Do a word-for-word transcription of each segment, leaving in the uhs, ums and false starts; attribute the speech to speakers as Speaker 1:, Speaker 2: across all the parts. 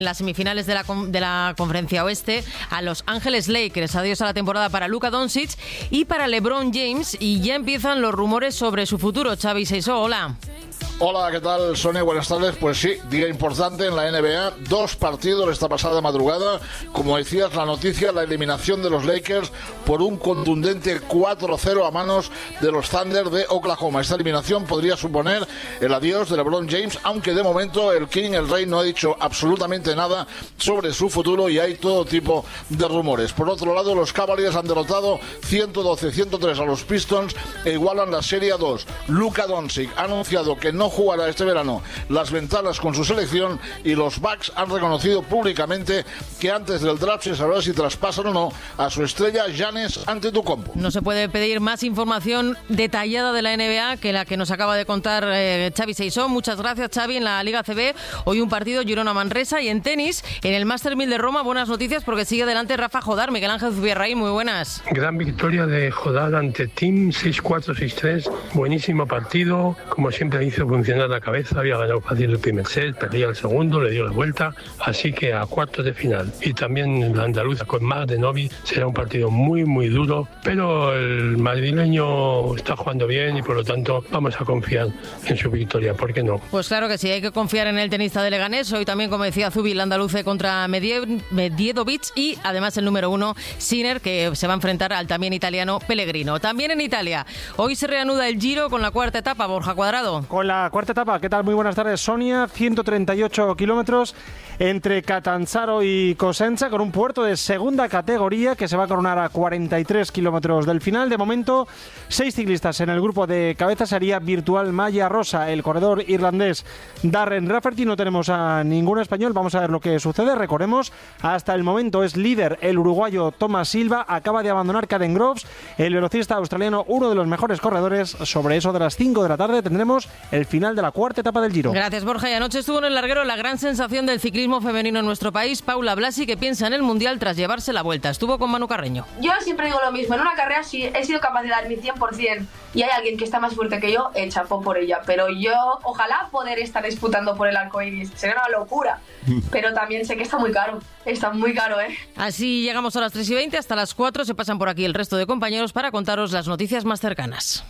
Speaker 1: En las semifinales de la, de la Conferencia Oeste, a Los Ángeles Lakers. Adiós a la temporada para Luka Doncic y para LeBron James. Y ya empiezan los rumores sobre su futuro. Xavi Seisó, hola.
Speaker 2: Hola, ¿qué tal, Sonia? Buenas tardes. Pues sí, día importante en la N B A. Dos partidos esta pasada madrugada. Como decías, la noticia, la eliminación de los Lakers por un contundente cuatro cero a manos de los Thunder de Oklahoma. Esta eliminación podría suponer el adiós de LeBron James, aunque de momento el King, el Rey, no ha dicho absolutamente nada sobre su futuro y hay todo tipo de rumores. Por otro lado, los Cavaliers han derrotado ciento doce a ciento tres a los Pistons e igualan la serie a dos. Luka Doncic ha anunciado que no jugará este verano las ventanas con su selección y los Bucks han reconocido públicamente que antes del draft se sabrá si traspasan o no a su estrella Giannis Antetokounmpo.
Speaker 1: No se puede pedir más información detallada de la N B A que la que nos acaba de contar eh, Xavi Seisó. Muchas gracias, Xavi. En la Liga A C B hoy un partido Girona-Manresa y en tenis, en el Master mil de Roma, buenas noticias porque sigue adelante Rafa Jodar. Miguel Ángel Zubierraín, muy buenas.
Speaker 3: Gran victoria de Jodar ante Thiem, seis cuatro, seis tres. Buenísimo partido. Como siempre hizo funcionar la cabeza, había ganado fácil el primer set, perdía el segundo, le dio la vuelta, así que a cuartos de final. Y también la andaluza con Mar de Novi será un partido muy muy duro, pero el madrileño está jugando bien y por lo tanto vamos a confiar en su victoria, ¿por qué no?
Speaker 1: Pues claro que sí, hay que confiar en el tenista de Leganés. Hoy también, como decía Zubi, el andaluce contra Medie- Medjedovic y además el número uno, Sinner, que se va a enfrentar al también italiano Pellegrino. También en Italia, hoy se reanuda el Giro con la cuarta etapa, Borja Cuadrado.
Speaker 4: Con la cuarta etapa, ¿qué tal? Muy buenas tardes, Sonia. ciento treinta y ocho kilómetros entre Catanzaro y Cosenza, con un puerto de segunda categoría que se va a coronar a cuarenta y tres kilómetros del final. De momento, seis ciclistas en el grupo de cabeza sería Virtual Malla Rosa, el corredor irlandés Darren Rafferty. No tenemos a ningún español, vamos a ver lo que sucede. Recordemos, hasta el momento es líder el uruguayo Thomas Silva, acaba de abandonar Caden Groves, el velocista australiano, uno de los mejores corredores. Sobre eso de las cinco de la tarde tendremos el final de la cuarta etapa del Giro.
Speaker 1: Gracias, Borja. Y anoche estuvo en el larguero la gran sensación del ciclismo femenino en nuestro país, Paula Blasi, que piensa en el Mundial tras llevarse la vuelta. Estuvo con Manu Carreño.
Speaker 5: Yo siempre digo lo mismo, en una carrera sí he sido capaz de dar mi cien por ciento y hay alguien que está más fuerte que yo, el chapó por ella, pero yo ojalá poder estar disputando por el arco iris, sería una locura, pero también sé que está muy caro, está muy caro, ¿eh?
Speaker 1: Así llegamos a las tres y veinte, hasta las cuatro se pasan por aquí el resto de compañeros para contaros las noticias más cercanas.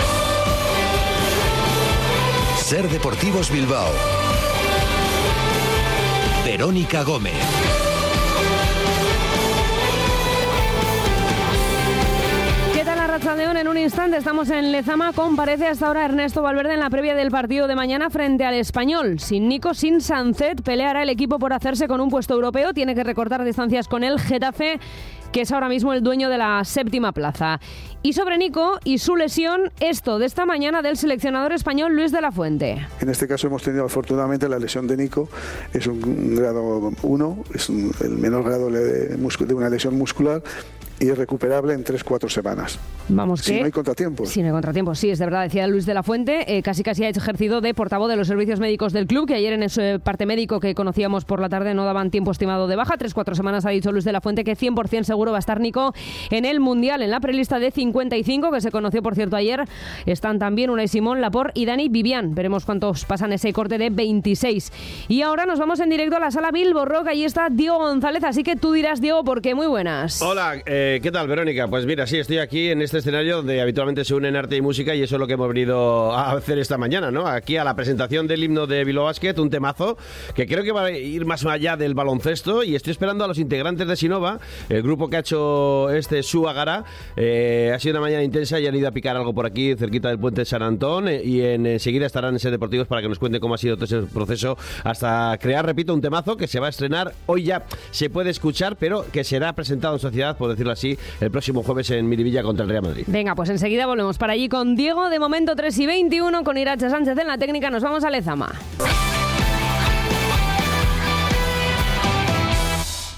Speaker 6: Ser Deportivos Bilbao. Verónica Gómez.
Speaker 7: ¿Qué tal, Arratsaldeon? En un instante estamos en Lezama. Comparece hasta ahora Ernesto Valverde en la previa del partido de mañana frente al Español. Sin Nico, sin Sancet, peleará el equipo por hacerse con un puesto europeo. Tiene que recortar distancias con el Getafe, que es ahora mismo el dueño de la séptima plaza. Y sobre Nico y su lesión, esto de esta mañana del seleccionador español Luis de la Fuente.
Speaker 8: En este caso hemos tenido afortunadamente la lesión de Nico, es un grado uno, es un, el menor grado de, de una lesión muscular y es recuperable en tres a cuatro semanas.
Speaker 7: Vamos,
Speaker 8: si
Speaker 7: que
Speaker 8: no hay contratiempos.
Speaker 7: Si no hay contratiempos, sí, es de verdad, decía Luis de la Fuente. Eh, casi casi ha ejercido de portavoz de los servicios médicos del club, que ayer en ese parte médico que conocíamos por la tarde no daban tiempo estimado de baja. tres a cuatro semanas ha dicho Luis de la Fuente que cien por ciento seguro va a estar Nico en el Mundial. En la prelista de cincuenta y cinco, que se conoció por cierto ayer, están también Unai Simón, Laporte y Dani Vivian. Veremos cuántos pasan ese corte de veintiséis. Y ahora nos vamos en directo a la sala Bilbo Rock. Allí está Diego González, así que tú dirás, Diego, ¿por qué? Muy buenas.
Speaker 9: Hola, eh, ¿qué tal, Verónica? Pues mira, sí, estoy aquí en este escenario donde habitualmente se unen arte y música y eso es lo que hemos venido a hacer esta mañana, ¿no? Aquí a la presentación del himno de Bilbao Basket, un temazo que creo que va a ir más allá del baloncesto y estoy esperando a los integrantes de Sinova, el grupo que ha hecho este Suagara. Eh, ha sido una mañana intensa y han ido a picar algo por aquí cerquita del puente de San Antón eh, y en, enseguida estarán en Ser Deportivos para que nos cuente cómo ha sido todo ese proceso hasta crear, repito, un temazo que se va a estrenar hoy, ya se puede escuchar, pero que será presentado en sociedad, por decirlo así, el próximo jueves en Miribilla contra el Real Madrid.
Speaker 7: Venga, pues enseguida volvemos para allí con Diego. De momento tres y veintiuno con Irache Sánchez en la técnica. Nos vamos a Lezama.
Speaker 10: No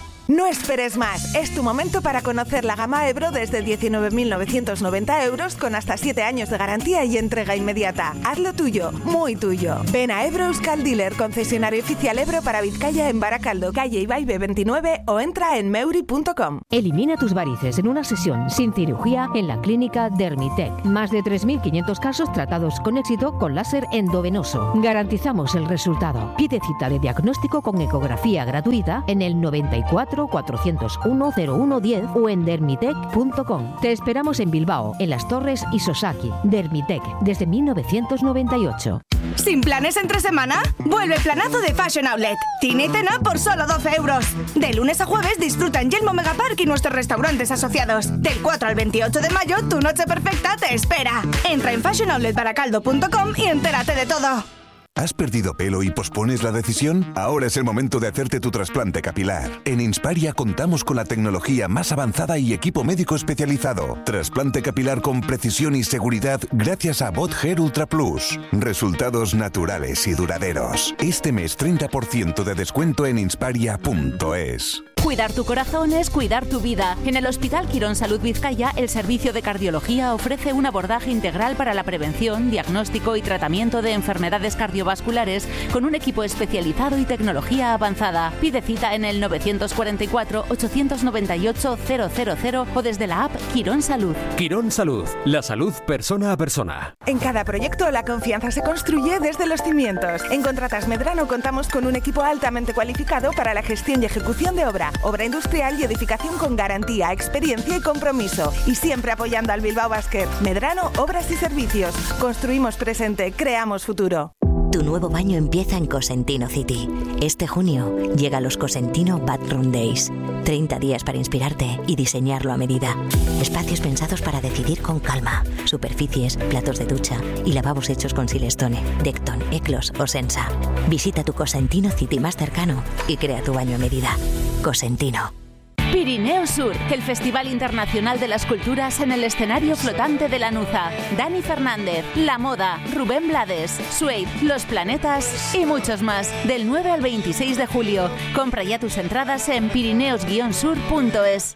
Speaker 10: No esperes más. Es tu momento para conocer la gama Ebro desde diecinueve mil novecientos noventa euros con hasta siete años de garantía y entrega inmediata. Hazlo tuyo, muy tuyo. Ven a Ebro Euskal Dealer, concesionario oficial Ebro para Vizcaya en Baracaldo, calle Ibaibe veintinueve o entra en meuri punto com.
Speaker 11: Elimina tus varices en una sesión sin cirugía en la clínica Dermitec. Más de tres mil quinientos casos tratados con éxito con láser endovenoso. Garantizamos el resultado. Pide cita de diagnóstico con ecografía gratuita en el noventa y cuatro, cuatrocientos uno, cero uno diez o en dermitec punto com. Te esperamos en Bilbao, en Las Torres y Sosaki. Dermitec, desde mil novecientos noventa y ocho.
Speaker 12: ¿Sin planes entre semana? Vuelve el planazo de Fashion Outlet. Cine y cena por solo doce euros. De lunes a jueves disfruta en Yelmo Megapark y nuestros restaurantes asociados. Del cuatro al veintiocho de mayo, tu noche perfecta te espera. Entra en fashion outlet baracaldo punto com y entérate de todo.
Speaker 13: ¿Has perdido pelo y pospones la decisión? Ahora es el momento de hacerte tu trasplante capilar. En Insparia contamos con la tecnología más avanzada y equipo médico especializado. Trasplante capilar con precisión y seguridad gracias a Bot Hair Ultra Plus. Resultados naturales y duraderos. Este mes treinta por ciento de descuento en insparia punto es.
Speaker 14: Cuidar tu corazón es cuidar tu vida. En el Hospital Quirón Salud Vizcaya, el servicio de cardiología ofrece un abordaje integral para la prevención, diagnóstico y tratamiento de enfermedades cardiovasculares con un equipo especializado y tecnología avanzada. Pide cita en el novecientos cuarenta y cuatro, ochocientos noventa y ocho, cero cero cero o desde la app Quirón Salud.
Speaker 15: Quirón Salud, la salud persona a persona.
Speaker 10: En cada proyecto la confianza se construye desde los cimientos. En Contratas Medrano contamos con un equipo altamente cualificado para la gestión y ejecución de obra. Obra industrial y edificación con garantía, experiencia y compromiso. Y siempre apoyando al Bilbao Basket. Medrano, Obras y Servicios. Construimos presente, creamos futuro.
Speaker 16: Tu nuevo baño empieza en Cosentino City. Este junio llega los Cosentino Bathroom Days. treinta días para inspirarte y diseñarlo a medida. Espacios pensados para decidir con calma. Superficies, platos de ducha y lavabos hechos con Silestone, Decton, Eclos o Sensa. Visita tu Cosentino City más cercano y crea tu baño a medida. Cosentino.
Speaker 14: Pirineo Sur, el Festival Internacional de las Culturas en el escenario flotante de Lanuza. Dani Fernández, La Moda, Rubén Blades, Suede, Los Planetas y muchos más. Del nueve al veintiséis de julio. Compra ya tus entradas en pirineos guion sur punto es.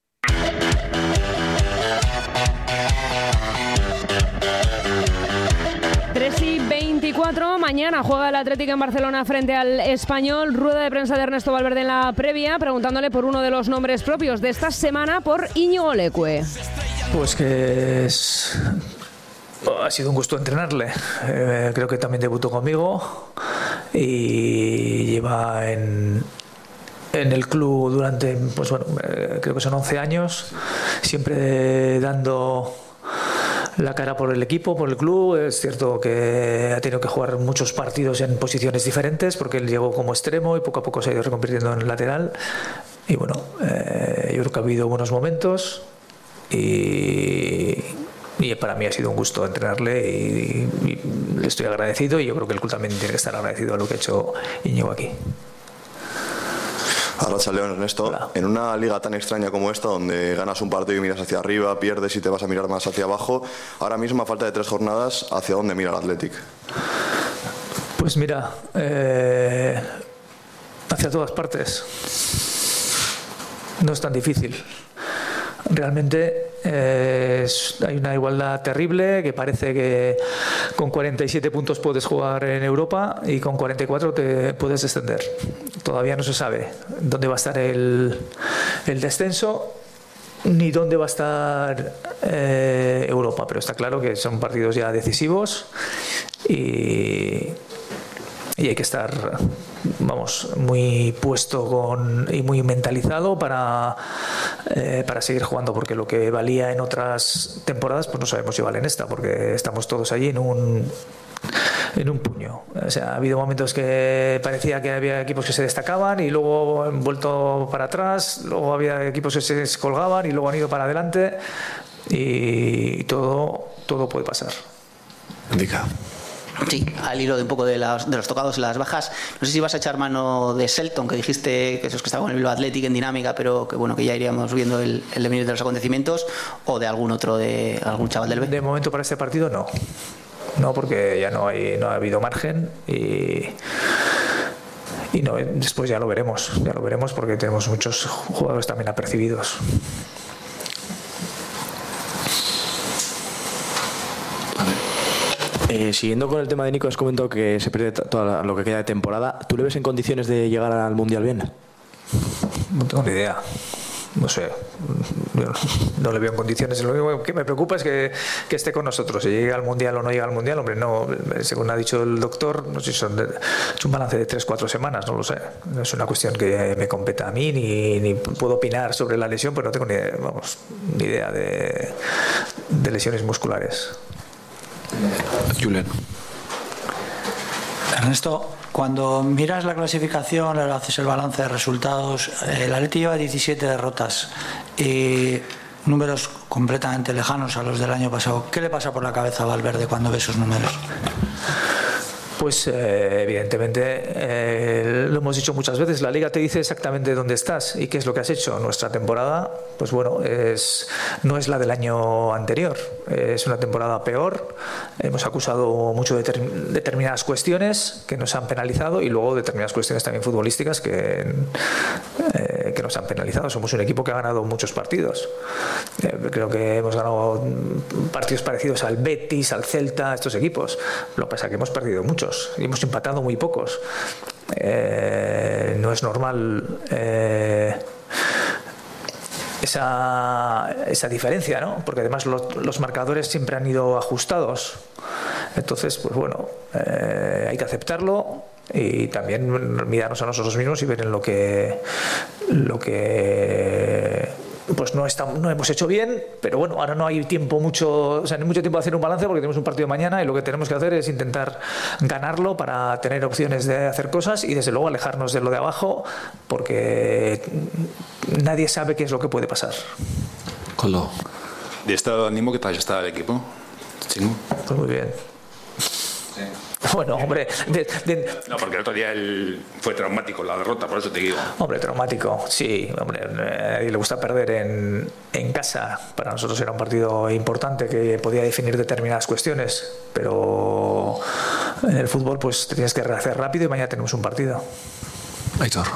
Speaker 7: tres y veinticuatro, mañana juega el Atlético en Barcelona frente al Español. Rueda de prensa de Ernesto Valverde en la previa, preguntándole por uno de los nombres propios de esta semana, por Íñigo Leque.
Speaker 17: Pues que es... ha sido un gusto entrenarle. Eh, creo que también debutó conmigo y lleva en... en el club durante, pues bueno, eh, creo que son once años, siempre dando la cara por el equipo, por el club. Es cierto que ha tenido que jugar muchos partidos en posiciones diferentes porque él llegó como extremo y poco a poco se ha ido reconvirtiendo en lateral. Y bueno, eh, yo creo que ha habido buenos momentos y, y para mí ha sido un gusto entrenarle y, y le estoy agradecido, y yo creo que el club también tiene que estar agradecido a lo que ha hecho Íñigo aquí.
Speaker 18: Arratsaldeon, Ernesto. Hola. En una liga tan extraña como esta, donde ganas un partido y miras hacia arriba, pierdes y te vas a mirar más hacia abajo, ahora mismo a falta de tres jornadas, ¿hacia dónde mira el Athletic?
Speaker 17: Pues mira, eh, hacia todas partes. No es tan difícil. Realmente eh, es, hay una igualdad terrible, que parece que con cuarenta y siete puntos puedes jugar en Europa y con cuarenta y cuatro te puedes descender. Todavía no se sabe dónde va a estar el, el descenso ni dónde va a estar eh, Europa, pero está claro que son partidos ya decisivos y, y hay que estar, vamos, muy puesto con, y muy mentalizado para, eh, para seguir jugando, porque lo que valía en otras temporadas pues no sabemos si vale en esta, porque estamos todos allí en un en un puño. O sea, ha habido momentos que parecía que había equipos que se destacaban y luego han vuelto para atrás, luego había equipos que se descolgaban y luego han ido para adelante, y todo, todo puede pasar.
Speaker 18: Indica.
Speaker 19: Sí, al hilo de un poco de, las, de los tocados y las bajas, no sé si vas a echar mano de Selton, que dijiste que esos que estaban en el Bilbao Athletic en dinámica, pero que bueno, que ya iríamos viendo el, el devenir de los acontecimientos, o de algún otro, de algún chaval del B.
Speaker 17: De momento para este partido no. No, porque ya no hay, no ha habido margen y, y no, después ya lo veremos, ya lo veremos porque tenemos muchos jugadores también apercibidos.
Speaker 20: Eh, siguiendo con el tema de Nico, has comentado que se pierde todo lo que queda de temporada. ¿Tú le ves en condiciones de llegar al Mundial bien?
Speaker 17: No tengo ni idea. No sé, no, no le veo en condiciones. Lo único que me preocupa es que, que esté con nosotros. Si llega al Mundial o no llega al Mundial, hombre, no, según ha dicho el doctor, no sé si son de, es un balance de tres cuatro semanas, no lo sé. No es una cuestión que me competa a mí, ni, ni puedo opinar sobre la lesión, pero no tengo ni, vamos, ni idea de, de lesiones musculares.
Speaker 20: Julen.
Speaker 21: Ernesto, cuando miras la clasificación, haces el balance de resultados, el Atleti lleva diecisiete derrotas y números completamente lejanos a los del año pasado. ¿Qué le pasa por la cabeza a Valverde cuando ve esos números?
Speaker 17: Pues eh, evidentemente, eh, lo hemos dicho muchas veces, la Liga te dice exactamente dónde estás y qué es lo que has hecho. Nuestra temporada, pues bueno, es, no es la del año anterior, es una temporada peor. Hemos acusado mucho de ter- determinadas cuestiones que nos han penalizado y luego determinadas cuestiones también futbolísticas que, eh, que nos han penalizado. Somos un equipo que ha ganado muchos partidos. Eh, creo que hemos ganado partidos parecidos al Betis, al Celta, a estos equipos. Lo que pasa es que hemos perdido muchos y hemos empatado muy pocos. Eh, no es normal eh, esa, esa diferencia, ¿no? Porque además los, los marcadores siempre han ido ajustados. Entonces, pues bueno, eh, hay que aceptarlo y también mirarnos a nosotros mismos y ver en lo que lo que pues no está, no hemos hecho bien, pero bueno, ahora no hay tiempo mucho, o sea, no hay mucho tiempo de hacer un balance porque tenemos un partido mañana y lo que tenemos que hacer es intentar ganarlo para tener opciones de hacer cosas y desde luego alejarnos de lo de abajo porque nadie sabe qué es lo que puede pasar.
Speaker 20: Colo.
Speaker 22: ¿De estado de ánimo qué tal está el equipo? ¿Sí?
Speaker 17: Pues muy bien.
Speaker 22: Sí.
Speaker 17: Bueno, hombre, de, de...
Speaker 22: no, porque el otro día el... fue traumático la derrota, por eso te digo.
Speaker 17: Hombre, traumático, sí, hombre, a nadie le gusta perder en, en casa. Para nosotros era un partido importante que podía definir determinadas cuestiones, pero en el fútbol pues te tienes que rehacer rápido y mañana tenemos un partido.
Speaker 20: Aitor.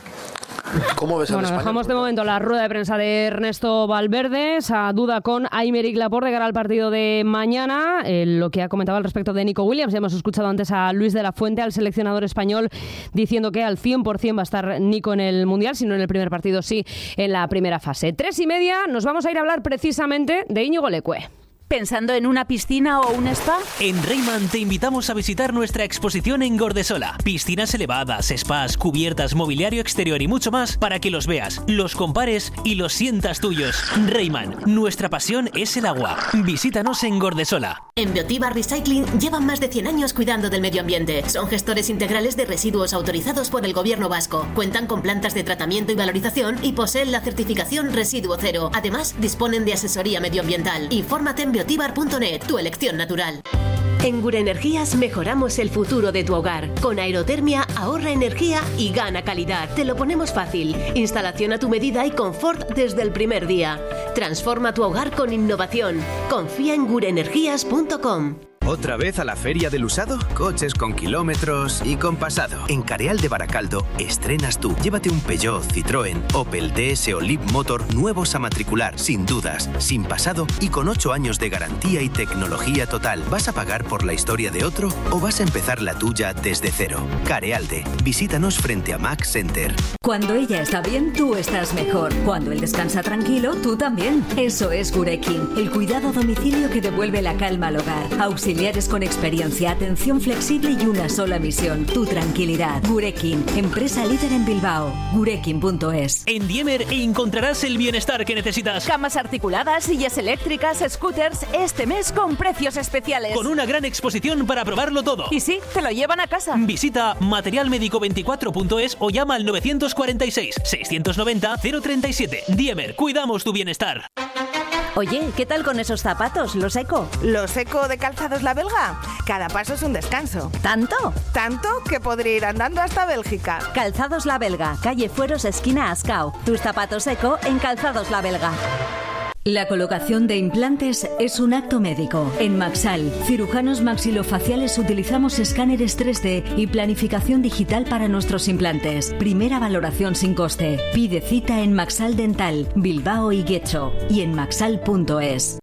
Speaker 7: ¿Cómo ves al Bueno, España? Dejamos de momento la rueda de prensa de Ernesto Valverde, esa duda con Aymeric Laporte de cara al partido de mañana. Eh, lo que ha comentado al respecto de Nico Williams, ya hemos escuchado antes a Luis de la Fuente, al seleccionador español, diciendo que al cien por ciento va a estar Nico en el Mundial, si no en el primer partido, sí en la primera fase. Tres y media, nos vamos a ir a hablar precisamente de Íñigo Leque.
Speaker 14: ¿Pensando en una piscina o un spa?
Speaker 23: En Rayman te invitamos a visitar nuestra exposición en Gordesola. Piscinas elevadas, spas, cubiertas, mobiliario exterior y mucho más para que los veas, los compares y los sientas tuyos. Rayman, nuestra pasión es el agua. Visítanos en Gordesola.
Speaker 24: En Biotibar Recycling llevan más de cien años cuidando del medio ambiente. Son gestores integrales de residuos autorizados por el gobierno vasco. Cuentan con plantas de tratamiento y valorización y poseen la certificación Residuo Cero. Además, disponen de asesoría medioambiental. Infórmate en biotibar punto net, tu elección natural. En Gure Energías mejoramos el futuro de tu hogar. Con aerotermia ahorra energía y gana calidad. Te lo ponemos fácil. Instalación a tu medida y confort desde el primer día. Transforma tu hogar con innovación. Confía en gure energías punto com.
Speaker 25: ¿Otra vez a la feria del usado? Coches con kilómetros y con pasado. En Careal de Baracaldo estrenas tú. Llévate un Peugeot, Citroën, Opel, D S o Leapmotor nuevos a matricular, sin dudas, sin pasado y con ocho años de garantía y tecnología total. ¿Vas a pagar por la historia de otro o vas a empezar la tuya desde cero? Carealde. Visítanos frente a Max Center.
Speaker 26: Cuando ella está bien, tú estás mejor. Cuando él descansa tranquilo, tú también. Eso es Gurekin, el cuidado a domicilio que devuelve la calma al hogar. Auxiliares con experiencia, atención flexible y una sola misión, tu tranquilidad. Gurekin, empresa líder en Bilbao. Gurekin punto es.
Speaker 23: En Diemer encontrarás el bienestar que necesitas.
Speaker 14: Camas articuladas, sillas eléctricas, scooters, este mes con precios especiales.
Speaker 23: Con una gran exposición para probarlo todo.
Speaker 14: Y sí, te lo llevan a casa.
Speaker 23: Visita material médico veinticuatro punto es o llama al novecientos cuarenta y seis, seiscientos noventa, cero treinta y siete. Diemer, cuidamos tu bienestar.
Speaker 26: Oye, ¿qué tal con esos zapatos, los Eco?
Speaker 10: ¿Los Eco de Calzados La Belga? Cada paso es un descanso.
Speaker 26: ¿Tanto?
Speaker 10: Tanto que podría ir andando hasta Bélgica.
Speaker 26: Calzados La Belga, calle Fueros, esquina Ascao. Tus zapatos Eco en Calzados La Belga. La colocación de implantes es un acto médico. En Maxal, cirujanos maxilofaciales, utilizamos escáneres tres D y planificación digital para nuestros implantes. Primera valoración sin coste. Pide cita en Maxal Dental, Bilbao y Guecho y en maxal punto es.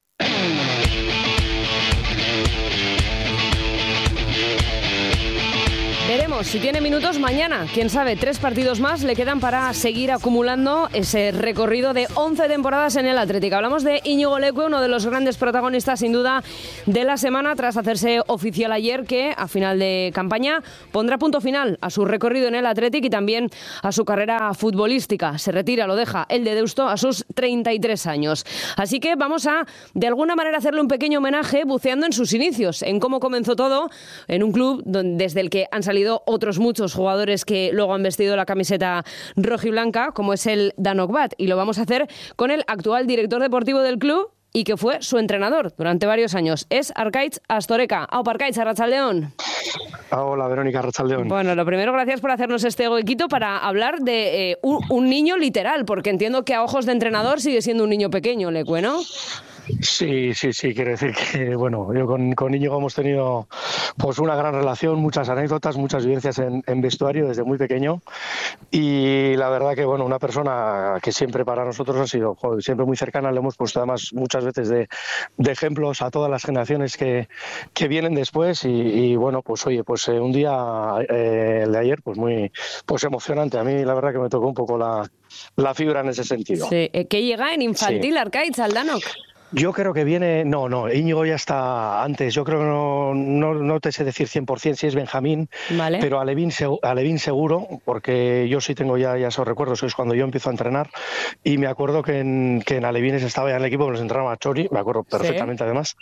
Speaker 7: Veremos si tiene minutos mañana. Quién sabe, tres partidos más le quedan para seguir acumulando ese recorrido de once temporadas en el Athletic. Hablamos de Íñigo Leque, uno de los grandes protagonistas sin duda de la semana, tras hacerse oficial ayer que a final de campaña pondrá punto final a su recorrido en el Athletic y también a su carrera futbolística. Se retira, lo deja el de Deusto a sus treinta y tres años. Así que vamos a, de alguna manera, hacerle un pequeño homenaje buceando en sus inicios, en cómo comenzó todo en un club donde, desde el que han salido otros muchos jugadores que luego han vestido la camiseta rojiblanca, como es el Danok Bat, y lo vamos a hacer con el actual director deportivo del club y que fue su entrenador durante varios años. Es Arkaitz Astoreka. Aupa Arkaitz, arratsaldeon.
Speaker 1: Hola, Verónica, arratsaldeon.
Speaker 7: Bueno, lo primero, gracias por hacernos este huequito para hablar de eh, un, un niño literal, porque entiendo que a ojos de entrenador sigue siendo un niño pequeño, Leque, ¿no?
Speaker 1: Sí, sí, sí, quiero decir que, bueno, yo con, con Íñigo hemos tenido pues una gran relación, muchas anécdotas, muchas vivencias en, en vestuario desde muy pequeño, y la verdad que, bueno, una persona que siempre para nosotros ha sido, joder, siempre muy cercana, le hemos puesto además muchas veces de, de ejemplos a todas las generaciones que, que vienen después, y, y bueno, pues oye, pues eh, un día, eh, el de ayer, pues muy pues emocionante. A mí la verdad que me tocó un poco la, la fibra en ese sentido.
Speaker 7: Sí, que llega en infantil, sí. Arkaitz, al Danok.
Speaker 1: Yo creo que viene, no, no, Íñigo ya está antes, yo creo que no, no, no te sé decir cien por ciento si es Benjamín, vale. Pero Alevín, Alevín seguro, porque yo sí tengo ya, ya esos recuerdos, es cuando yo empiezo a entrenar, y me acuerdo que en, que en Alevines estaba ya en el equipo, que nos entrenaba Chori, me acuerdo perfectamente, sí. Además,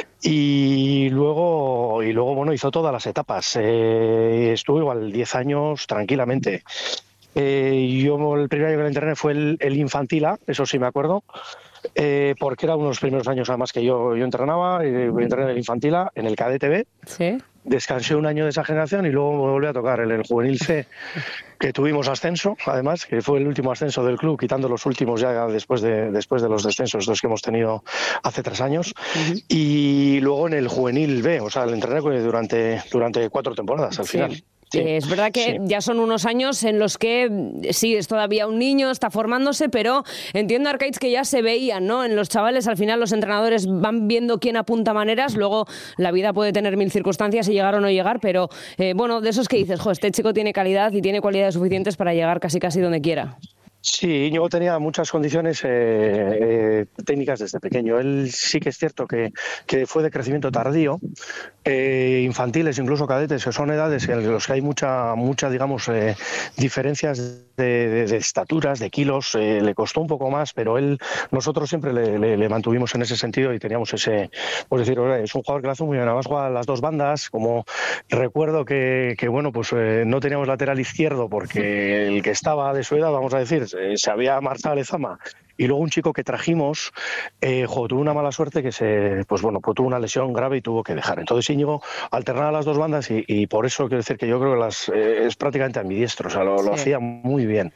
Speaker 1: y luego, y luego bueno, hizo todas las etapas, eh, estuvo igual diez años tranquilamente. Eh, yo el primer año que le entrené fue el, el infantil A, eso sí me acuerdo, eh, porque era uno de los primeros años además que yo, yo entrenaba, eh, entrené en el infantil A, en el cadete B,
Speaker 7: ¿sí?
Speaker 1: Descansé un año de esa generación y luego me volví a tocar en el juvenil C, que tuvimos ascenso, además, que fue el último ascenso del club, quitando los últimos ya después de, después de los descensos, los que hemos tenido hace tres años, uh-huh. Y luego en el juvenil B, o sea, el entrené durante, durante cuatro temporadas al sí. final.
Speaker 7: Sí, es verdad que sí. Ya son unos años en los que sí, es todavía un niño, está formándose, pero entiendo, Arkaitz, que ya se veían, ¿no? En los chavales, al final los entrenadores van viendo quién apunta maneras, luego la vida puede tener mil circunstancias y llegar o no llegar, pero eh, bueno, de esos que dices, jo, este chico tiene calidad y tiene cualidades suficientes para llegar casi casi donde quiera.
Speaker 1: Sí, Íñigo tenía muchas condiciones eh, eh, técnicas desde pequeño. Él sí que es cierto que, que fue de crecimiento tardío, eh, infantiles, incluso cadetes, que son edades en las que hay mucha, mucha digamos, eh, diferencias de, de, de estaturas, de kilos. Eh, le costó un poco más, pero él, nosotros siempre le, le, le mantuvimos en ese sentido y teníamos ese, pues decir, es un jugador que lo hace muy bien. Además juega a las dos bandas, como recuerdo que, que bueno, pues eh, no teníamos lateral izquierdo porque el que estaba de su edad, vamos a decir, se había marchado a Lezama, y luego un chico que trajimos eh, jo, tuvo una mala suerte que se pues bueno pues tuvo una lesión grave y tuvo que dejar. Entonces Íñigo alternaba las dos bandas y, y por eso quiero decir que yo creo que las eh, es prácticamente ambidiestro, o sea, lo, sí. lo hacía muy bien.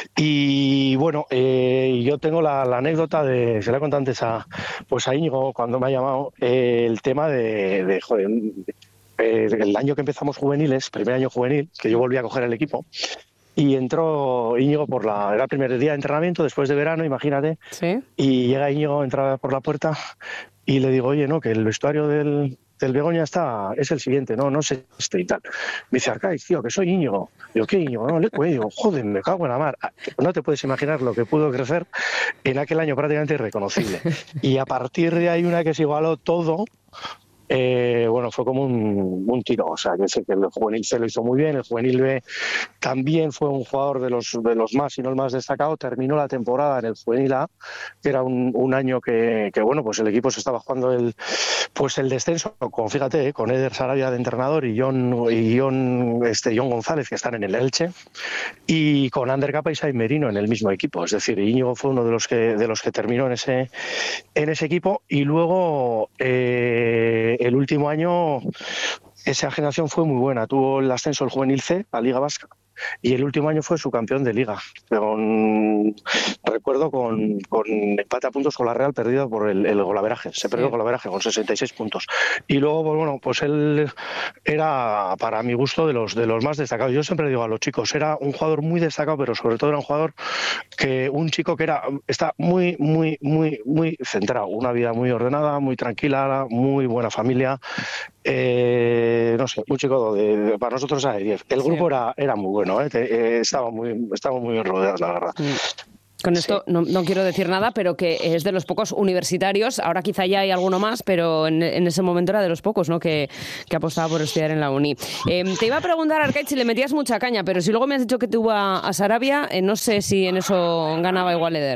Speaker 1: Y bueno, eh, yo tengo la, la anécdota de, se la he contado antes a, pues a Íñigo cuando me ha llamado, eh, el tema de, de joder, eh, el año que empezamos juveniles, primer año juvenil, que yo volví a coger el equipo. Y entró Íñigo por la... Era el primer día de entrenamiento, después de verano, imagínate.
Speaker 7: Sí.
Speaker 1: Y llega Íñigo, entra por la puerta y le digo, oye, no, que el vestuario del, del Begoña está, es el siguiente, no, no es este y tal. Me dice, Arkaitz, tío, que soy Íñigo. Digo, ¿qué Íñigo? No, le digo, joder, me cago en la mar. No te puedes imaginar lo que pudo crecer en aquel año prácticamente irreconocible. Y a partir de ahí una que se igualó todo... Eh, bueno, fue como un, un tiro, o sea, que, que el juvenil C lo hizo muy bien, el juvenil B también fue un jugador de los, de los más, si no el más destacado, terminó la temporada en el juvenil A, que era un, un año que, que, bueno, pues el equipo se estaba jugando el, pues el descenso, con, fíjate, eh, con Eder Sarabia de entrenador y John, y John, este, John González, que están en el Elche, y con Ander Capa y Said Merino en el mismo equipo, es decir, Íñigo fue uno de los que, de los que terminó en ese, en ese equipo, y luego... Eh, el último año esa generación fue muy buena, tuvo el ascenso el juvenil C, la Liga Vasca, y el último año fue subcampeón de Liga. Con, recuerdo con, con empate a puntos con la Real, perdido por el, el golaveraje. Se perdió sí. el golaveraje con sesenta y seis puntos. Y luego, pues bueno, pues él era, para mi gusto, de los, de los más destacados. Yo siempre digo a los chicos, era un jugador muy destacado, pero sobre todo era un jugador que, un chico que era, está muy, muy, muy, muy centrado. Una vida muy ordenada, muy tranquila, muy buena familia. Eh, no sé, un chico de, de, para nosotros era de diez. El grupo sí. era, era muy bueno, ¿eh? Te, eh, estaba muy, estaba muy bien rodeados, la verdad.
Speaker 7: Mm. Con esto sí. no, no quiero decir nada, pero que es de los pocos universitarios, ahora quizá ya hay alguno más, pero en, en ese momento era de los pocos, ¿no? que, que apostaba por estudiar en la uni. Eh, te iba a preguntar, Arcaiz, si le metías mucha caña, pero si luego me has dicho que te iba a Sarabia, eh, no sé si en eso ganaba igual Eder.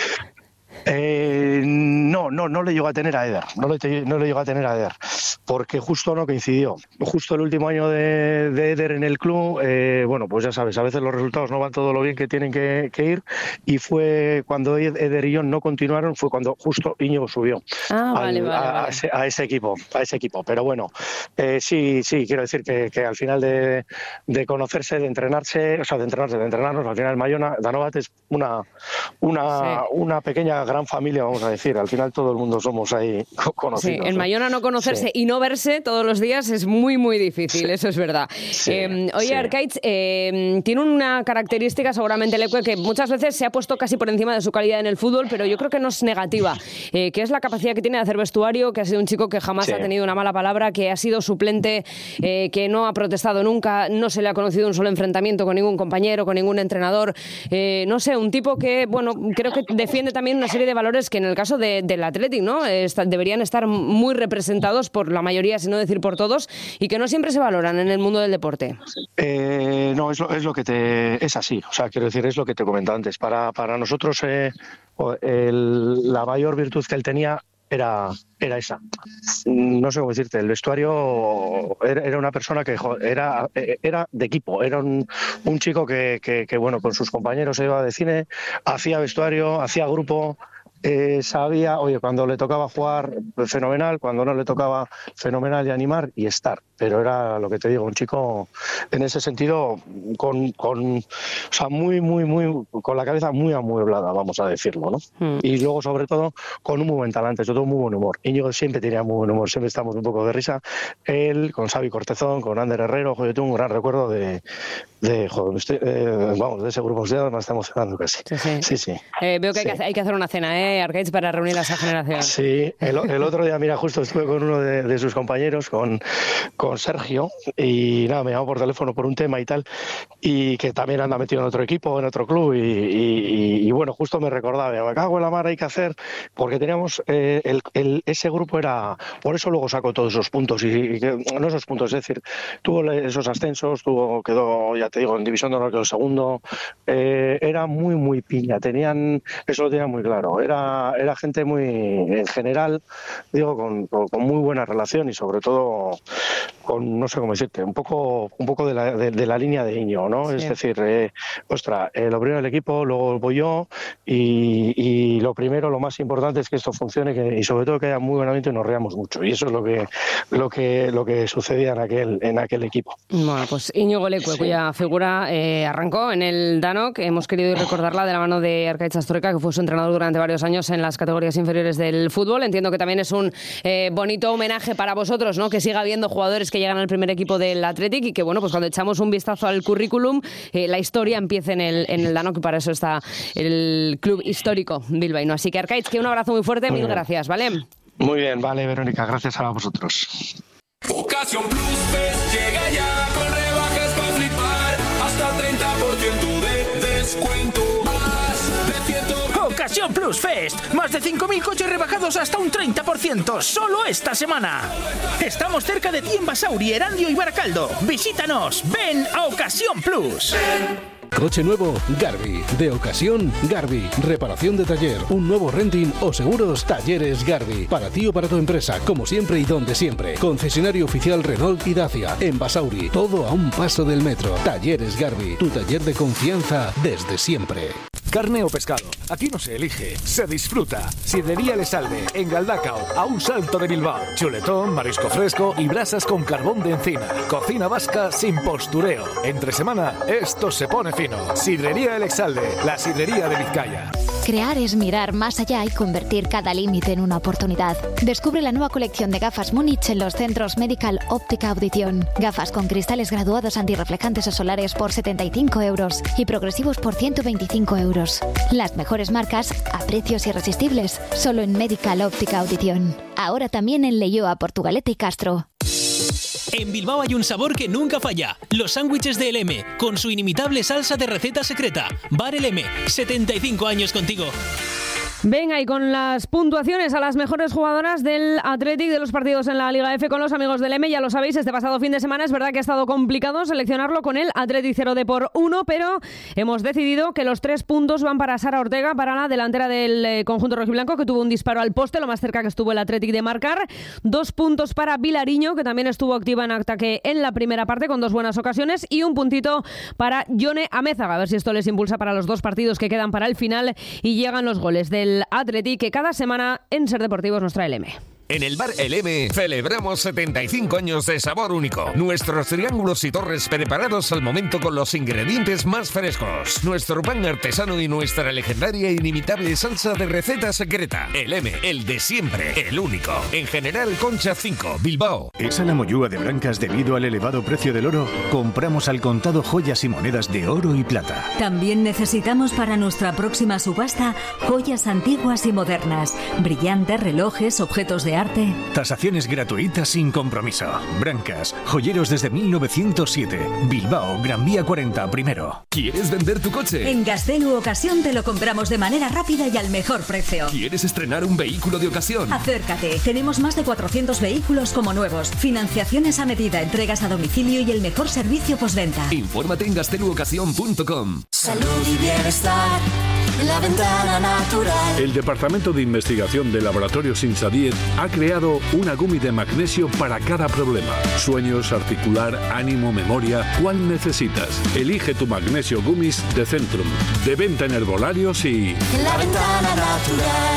Speaker 1: Eh, no, no, no le llegó a tener a Eder, no le, no le llegó a tener a Eder, porque justo no coincidió. Justo el último año de, de Eder en el club, eh, bueno, pues ya sabes, a veces los resultados no van todo lo bien que tienen que, que ir, y fue cuando Eder y John no continuaron, fue cuando justo Íñigo subió
Speaker 7: ah,
Speaker 1: al,
Speaker 7: vale, vale,
Speaker 1: a,
Speaker 7: vale.
Speaker 1: A, ese, a ese equipo, a ese equipo. Pero bueno, eh, sí, sí, quiero decir que, que al final de, de conocerse, de entrenarse, o sea, de entrenarse, de entrenarnos, al final Mayona, Danovat es una, una, sí. una pequeña gran familia, vamos a decir. Al final todo el mundo somos ahí conocidos.
Speaker 7: Sí, en Mayona no conocerse sí. y no verse todos los días es muy, muy difícil, sí. eso es verdad. Sí, eh, oye, sí. Arcaiz, eh, tiene una característica seguramente Leque que muchas veces se ha puesto casi por encima de su calidad en el fútbol, pero yo creo que no es negativa, eh, que es la capacidad que tiene de hacer vestuario, que ha sido un chico que jamás sí. ha tenido una mala palabra, que ha sido suplente, eh, que no ha protestado nunca, no se le ha conocido un solo enfrentamiento con ningún compañero, con ningún entrenador, eh, no sé, un tipo que, bueno, creo que defiende también una serie de valores que en el caso de, del Athletic, ¿no? Está, deberían estar muy representados por la mayoría, si no decir por todos, y que no siempre se valoran en el mundo del deporte.
Speaker 1: Eh, no, es lo, es lo que te... es así, o sea, quiero decir, es lo que te comentaba antes. Para, para nosotros eh, el, la mayor virtud que él tenía era, era esa. No sé cómo decirte, el vestuario era, era una persona que era, era de equipo, era un, un chico que, que, que, bueno, con sus compañeros se iba de cine, hacía vestuario, hacía grupo. Eh, sabía, oye, cuando le tocaba jugar, fenomenal, cuando no le tocaba, fenomenal, y animar y estar. Pero era lo que te digo, un chico en ese sentido con, con o sea, muy, muy, muy, con la cabeza muy amueblada, vamos a decirlo, ¿no? Mm. Y luego, sobre todo, con un muy buen talante, sobre todo muy buen humor. Íñigo siempre tenía muy buen humor, siempre estamos un poco de risa. Él, con Xavi Cortezón, con Ander Herrero, joder, yo tengo un gran recuerdo de, de joder, estoy, eh, vamos, de ese grupo de me está emocionando casi.
Speaker 7: Sí, sí.
Speaker 1: sí, sí.
Speaker 7: Eh, veo que,
Speaker 1: sí.
Speaker 7: hay que hay que hacer una cena, ¿eh, Arcaiz, para reunir a esa generación?
Speaker 1: Sí, el, el otro día, mira, justo estuve con uno de, de sus compañeros, con, con Sergio, y nada, me llamó por teléfono por un tema y tal, y que también anda metido en otro equipo, en otro club, y, y, y bueno, justo me recordaba, me cago en la mar, hay que hacer, porque teníamos, eh, el, el, ese grupo era, por eso luego sacó todos esos puntos, y, y no esos puntos, es decir, tuvo esos ascensos, tuvo, quedó, ya te digo, en División de Honor quedó el segundo, eh, era muy, muy piña, tenían, eso lo tenían muy claro, era, era gente muy, en general, digo, con, con, con muy buena relación, y sobre todo con, no sé cómo decirte, un poco un poco de la, de, de la línea de Íñigo, ¿no? Sí. Es decir, eh, ostra, eh, lo primero el equipo, luego voy yo, y, y lo primero, lo más importante es que esto funcione, que, y sobre todo que haya muy buen ambiente y nos reamos mucho, y eso es lo que lo que lo que sucedía en aquel en aquel equipo.
Speaker 7: Bueno, pues Íñigo Leque, sí. cuya figura eh, arrancó en el Danok, hemos querido recordarla de la mano de Arcaiz Astoreka, que fue su entrenador durante varios años en las categorías inferiores del fútbol. Entiendo que también es un eh, bonito homenaje para vosotros, ¿no? Que siga habiendo jugadores que llegan al primer equipo del Athletic, y que, bueno, pues cuando echamos un vistazo al currículum, eh, la historia empieza en el, en el Danok, y para eso está el club histórico bilbaíno. Así que, Arcaiz, que un abrazo muy fuerte, muy mil bien. Gracias, ¿vale?
Speaker 1: Muy bien, vale, Verónica, gracias a vosotros.
Speaker 2: Ocasión Plus Fest llega ya con rebajas para flipar, hasta treinta por ciento de descuento. Más de ciento...
Speaker 3: Ocasión Plus Fest, más de cinco mil coches rebajados hasta un treinta por ciento, solo esta semana. Estamos cerca de ti en Basauri, Erandio y Baracaldo. Visítanos, ven a Ocasión Plus.
Speaker 4: Coche nuevo, Garbi. De ocasión, Garbi. Reparación de taller, un nuevo renting o seguros, Talleres Garbi. Para ti o para tu empresa, como siempre y donde siempre. Concesionario oficial Renault y Dacia. En Basauri, todo a un paso del metro. Talleres Garbi, tu taller de confianza desde siempre.
Speaker 5: carne o pescado. Aquí no se elige, se disfruta. Sidrería Lesalde, en Galdacao, a un salto de Bilbao. Chuletón, marisco fresco y brasas con carbón de encina. Cocina vasca sin postureo. Entre semana, esto se pone fino. Sidrería Lesalde, la sidrería de Vizcaya.
Speaker 6: Crear es mirar más allá y convertir cada límite en una oportunidad. Descubre la nueva colección de gafas Múnich en los centros Medical Óptica Audición. Gafas con cristales graduados antirreflejantes o solares por setenta y cinco euros y progresivos por ciento veinticinco euros. Las mejores marcas a precios irresistibles, solo en Medical Óptica Audición. Ahora también en Leioa, Portugalete y Castro.
Speaker 23: En Bilbao hay un sabor que nunca falla. Los sándwiches de El M, con su inimitable salsa de receta secreta. Bar El M, setenta y cinco años contigo.
Speaker 7: Venga, y con las puntuaciones a las mejores jugadoras del Athletic de los partidos en la Liga F con los amigos del M, ya lo sabéis, este pasado fin de semana es verdad que ha estado complicado seleccionarlo con el Athletic cero D por uno, pero hemos decidido que los tres puntos van para Sara Ortega, para la delantera del eh, conjunto rojiblanco, que tuvo un disparo al poste, lo más cerca que estuvo el Athletic de marcar. Dos puntos para Vilariño, que también estuvo activa en ataque en la primera parte con dos buenas ocasiones, y un puntito para Yone Amézaga, a ver si esto les impulsa para los dos partidos que quedan para el final y llegan los goles del Athletic, que cada semana en Ser Deportivos nos trae el M.
Speaker 8: En el Bar El M celebramos setenta y cinco años de sabor único. Nuestros triángulos y torres preparados al momento con los ingredientes más frescos. Nuestro pan artesano y nuestra legendaria e inimitable salsa de receta secreta. El M, el de siempre, el único. En General Concha cinco, Bilbao.
Speaker 9: ¿Es a la mollúa de Brancas debido al elevado precio del oro? Compramos al contado joyas y monedas de oro y plata.
Speaker 26: También necesitamos para nuestra próxima subasta joyas antiguas y modernas, brillantes, relojes, objetos de arte.
Speaker 9: Tasaciones gratuitas sin compromiso. Brancas, joyeros desde mil novecientos siete. Bilbao, Gran Vía cuarenta, primero.
Speaker 15: ¿Quieres vender tu coche?
Speaker 26: En Gaztelu Ocasión te lo compramos de manera rápida y al mejor precio.
Speaker 15: ¿Quieres estrenar un vehículo de ocasión?
Speaker 26: Acércate. Tenemos más de cuatrocientos vehículos como nuevos. Financiaciones a medida, entregas a domicilio y el mejor servicio postventa.
Speaker 15: Infórmate en gaztelu ocasión punto com.
Speaker 2: Salud y bienestar. La ventana natural.
Speaker 11: El Departamento de Investigación de Laboratorios Insadiet ha creado una gummy de magnesio para cada problema. Sueños, articular, ánimo, memoria. ¿Cuál necesitas? Elige tu magnesio gummies de Centrum. De venta en herbolarios y...
Speaker 2: La ventana natural.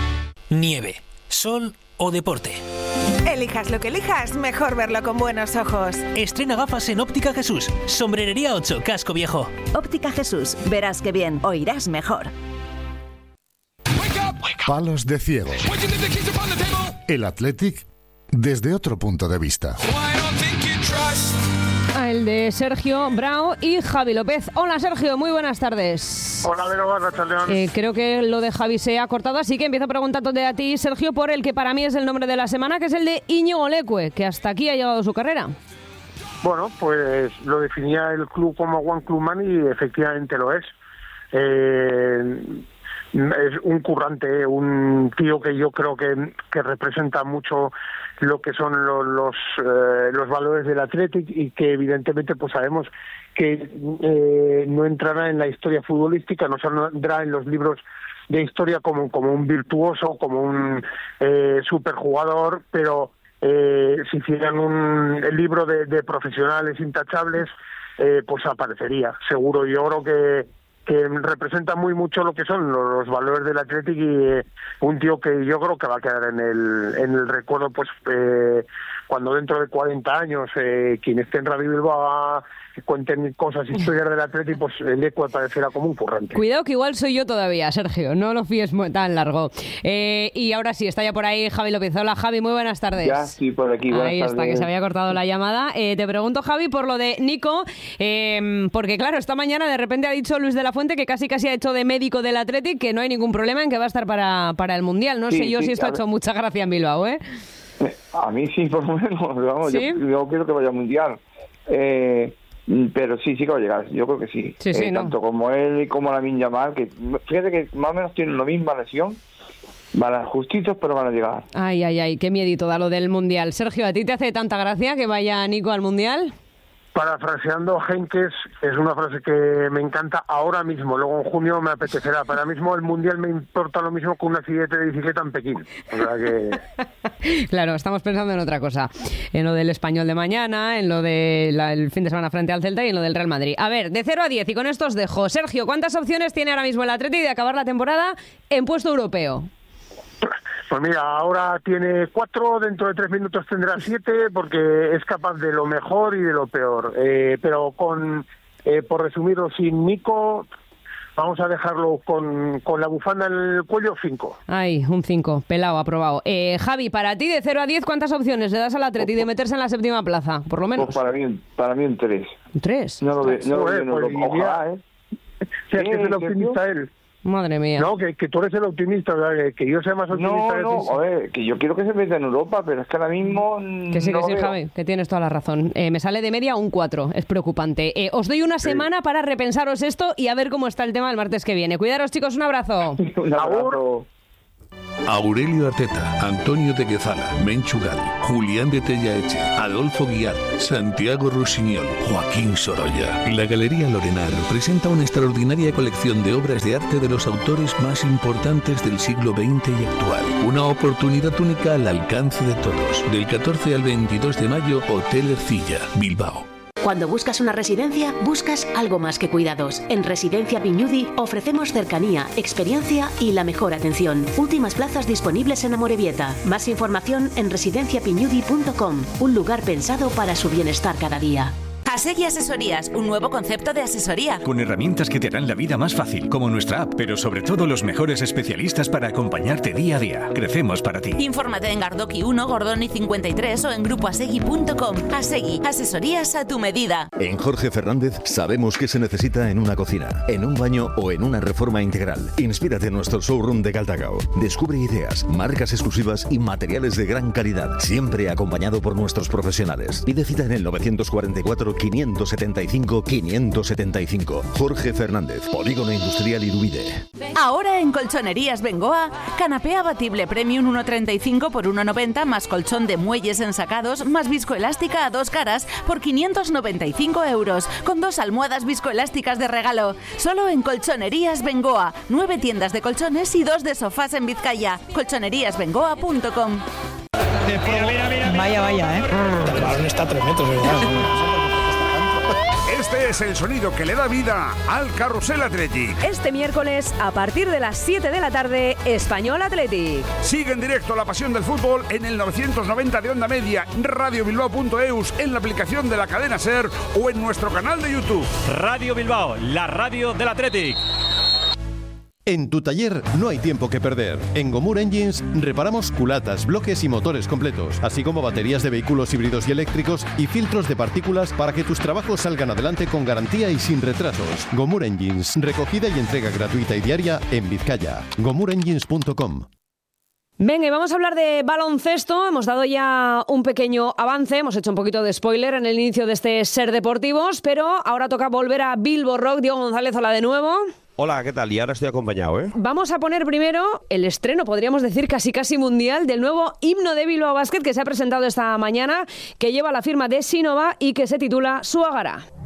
Speaker 23: Nieve, sol o deporte.
Speaker 10: Elijas lo que elijas, mejor verlo con buenos ojos.
Speaker 23: Estrena gafas en Óptica Jesús. Sombrerería ocho, Casco Viejo.
Speaker 12: Óptica Jesús, verás que bien, oirás mejor.
Speaker 27: Palos de ciego. El Athletic desde otro punto de vista.
Speaker 7: El de Sergio Brao y Javi López. Hola Sergio, muy buenas tardes.
Speaker 28: Hola Vero, buenas tardes.
Speaker 7: Eh, creo que lo de Javi se ha cortado, así que empiezo preguntándote a ti, Sergio, por el que para mí es el nombre de la semana, que es el de Íñigo Leque, que hasta aquí ha llegado su carrera.
Speaker 28: Bueno, pues lo definía el club como One Club Man y efectivamente lo es. Eh, es un currante, un tío que yo creo que, que representa mucho lo que son los los, eh, los valores del Athletic y que evidentemente pues sabemos que eh, no entrará en la historia futbolística, no saldrá en los libros de historia como, como un virtuoso, como un eh, superjugador, pero eh, si hicieran un el libro de, de profesionales intachables, eh, pues aparecería, seguro. Yo creo que que representa muy mucho lo que son los, los valores del Athletic y eh, un tío que yo creo que va a quedar en el en el recuerdo, pues eh, cuando dentro de cuarenta años eh, quien esté en Radio Bilbao cuenten cosas, historias del Athletic, pues el eco aparecerá como un currante.
Speaker 7: Cuidado que igual soy yo todavía, Sergio, no lo fíes tan largo. Eh, y ahora sí, está ya por ahí Javi López. Hola Javi, muy buenas tardes.
Speaker 29: Ya, sí, por aquí, buenas
Speaker 7: Ahí está,
Speaker 29: tardes.
Speaker 7: que se había cortado la llamada. Eh, te pregunto, Javi, por lo de Nico, eh, porque claro, esta mañana de repente ha dicho Luis de la Fuente que casi casi ha hecho de médico del Athletic, que no hay ningún problema en que va a estar para, para el Mundial. No
Speaker 29: Sí,
Speaker 7: sé yo
Speaker 29: sí,
Speaker 7: si esto ha
Speaker 29: a ver.
Speaker 7: hecho mucha gracia en Bilbao, ¿eh?
Speaker 29: A mí sí, por lo menos, vamos,
Speaker 7: ¿Sí?
Speaker 29: yo, yo quiero que vaya al Mundial. Eh, pero sí, sí que va a llegar, yo creo que sí.
Speaker 7: Sí, sí,
Speaker 29: Eh,
Speaker 7: ¿no?
Speaker 29: Tanto como él y como Lamine Yamal, que fíjate que más o menos tienen la misma lesión, van a justitos, pero van a llegar.
Speaker 7: Ay, ay, ay, qué miedito da lo del Mundial. Sergio, ¿a ti te hace tanta gracia que vaya Nico al Mundial?
Speaker 28: parafraseando a Henkes, es una frase que me encanta ahora mismo, luego en junio me apetecerá. Para mismo el Mundial me importa lo mismo que un accidente de bicicleta en Pekín. O sea que...
Speaker 7: Claro, estamos pensando en otra cosa, en lo del Español de mañana, en lo del fin de semana frente al Celta y en lo del Real Madrid. A ver, de cero a diez, y con esto os dejo. Sergio, ¿cuántas opciones tiene ahora mismo el Atleti de acabar la temporada en puesto europeo?
Speaker 28: Pues mira, ahora tiene cuatro, dentro de tres minutos tendrá siete, porque es capaz de lo mejor y de lo peor. Eh, pero con, eh, por resumirlo, sin Nico, vamos a dejarlo con, con la bufanda en el cuello, cinco.
Speaker 7: Ay, un cinco, pelado, aprobado. Eh, Javi, para ti, de cero a diez, ¿cuántas opciones le das al Atleti de meterse en la séptima plaza? Por lo menos.
Speaker 29: Pues para mí, para mí un tres.
Speaker 7: ¿Un tres?
Speaker 29: No lo veo, no lo
Speaker 28: Joder,
Speaker 29: veo en
Speaker 28: pues,
Speaker 29: Europa. Ojalá, ¿eh?
Speaker 28: O sea, que es el optimista él.
Speaker 7: Madre mía.
Speaker 28: No, que, que tú eres el optimista, ¿verdad? Que, que yo sea más optimista.
Speaker 29: No, no, a ver, que yo quiero que se meta en Europa, pero es que ahora mismo...
Speaker 7: Que sí,
Speaker 29: no
Speaker 7: que sí,
Speaker 29: veo.
Speaker 7: Javi, que tienes toda la razón. Eh, me sale de media un cuatro, es preocupante. Eh, os doy una
Speaker 29: Sí.
Speaker 7: semana para repensaros esto y a ver cómo está el tema el martes que viene. Cuidaros, chicos, un abrazo.
Speaker 29: Un abrazo.
Speaker 11: Aurelio Arteta, Antonio de Guezala, Menchu Gali, Julián de Tellaeche, Adolfo Guiar, Santiago Rusiñol, Joaquín Sorolla. La Galería Lorenar presenta una extraordinaria colección de obras de arte de los autores más importantes del siglo veinte y actual. Una oportunidad única al alcance de todos. Del catorce al veintidós de mayo, Hotel Ercilla, Bilbao.
Speaker 13: Cuando buscas una residencia, buscas algo más que cuidados. En Residencia Viñudi ofrecemos cercanía, experiencia y la mejor atención. Últimas plazas disponibles en Amorebieta. Más información en residencia piñudi punto com. Un lugar pensado para su bienestar cada día.
Speaker 14: Asegui Asesorías, un nuevo concepto de asesoría.
Speaker 9: Con herramientas que te harán la vida más fácil, como nuestra app, pero sobre todo los mejores especialistas para acompañarte día a día. Crecemos para ti.
Speaker 14: Infórmate en Gardoki uno, Gordoni cincuenta y tres o en grupo asegui punto com. Asegui, asesorías a tu medida.
Speaker 16: En Jorge Fernández sabemos qué se necesita en una cocina, en un baño o en una reforma integral. Inspírate en nuestro showroom de Galdacao. Descubre ideas, marcas exclusivas y materiales de gran calidad, siempre acompañado por nuestros profesionales. Pide cita en el novecientos cuarenta y cuatro, quinientos setenta y cinco, quinientos setenta y cinco. Jorge Fernández, Polígono Industrial Irubide.
Speaker 14: Ahora en Colchonerías Bengoa, canapé abatible premium uno treinta y cinco por uno noventa más colchón de muelles ensacados más viscoelástica a dos caras por quinientos noventa y cinco euros, con dos almohadas viscoelásticas de regalo. Solo en Colchonerías Bengoa, nueve tiendas de colchones y dos de sofás en Vizcaya. colchonerías bengoa punto com.
Speaker 17: Vaya, vaya, ¿eh?
Speaker 18: El balón está a tres metros, ¿verdad?
Speaker 19: Este es el sonido que le da vida al Carrusel Athletic.
Speaker 17: Este miércoles, a partir de las siete de la tarde, Español Athletic.
Speaker 19: Sigue en directo la pasión del fútbol en el novecientos noventa de onda media, radio bilbao punto eus, en la aplicación de la cadena SER o en nuestro canal de YouTube.
Speaker 20: Radio Bilbao, la radio del Athletic.
Speaker 21: En tu taller no hay tiempo que perder. En Gomur Engines reparamos culatas, bloques y motores completos, así como baterías de vehículos híbridos y eléctricos y filtros de partículas para que tus trabajos salgan adelante con garantía y sin retrasos. Gomur Engines, recogida y entrega gratuita y diaria en Vizcaya. gomur engines punto com.
Speaker 7: Venga, y vamos a hablar de baloncesto. Hemos dado ya un pequeño avance, hemos hecho un poquito de spoiler en el inicio de este Ser Deportivos, pero ahora toca volver a Bilbo Rock. Diego González, hola de nuevo.
Speaker 22: Hola, ¿qué tal? Y ahora estoy acompañado, ¿eh?
Speaker 7: Vamos a poner primero el estreno, podríamos decir casi casi mundial, del nuevo himno de Bilbao Basket que se ha presentado esta mañana, que lleva la firma de Sinova y que se titula Suagara.